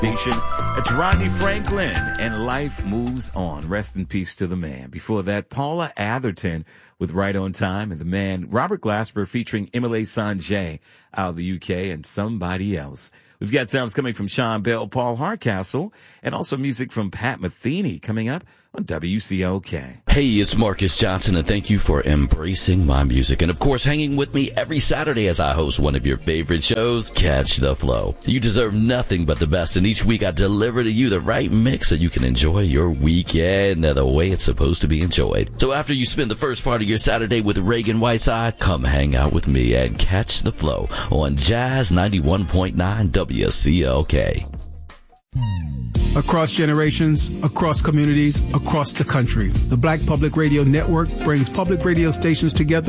It's Rodney Franklin, and life moves on. Rest in peace to the man. Before that, Paula Atherton with Right on Time, and the man Robert Glasper featuring Emile Sanjay out of the UK and Somebody Else. We've got sounds coming from Sean Bell, Paul Hardcastle, and also music from Pat Metheny coming up on WCOK. Hey, it's Marcus Johnson, and thank you for embracing my music. And, of course, hanging with me every Saturday as I host one of your favorite shows, Catch the Flow. You deserve nothing but the best, and each week I deliver to you the right mix so you can enjoy your weekend the way it's supposed to be enjoyed. So after you spend the first part of your Saturday with Reagan Whiteside, come hang out with me and Catch the Flow on Jazz 91.9 WCOK. Across generations, across communities, across the country, the Black Public Radio Network brings public radio stations together